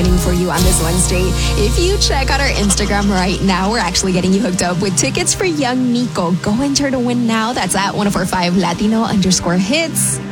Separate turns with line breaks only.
winning for you on this Wednesday. If you check out our Instagram right now, we're actually getting you hooked up with tickets for young Nico. Go enter to win now. That's at 1045 Latino_hits.